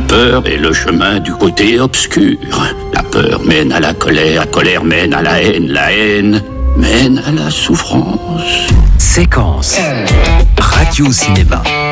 peur est le chemin du côté obscur. La peur mène à la colère mène à la haine mène à la souffrance. Séquence Radio Cinéma.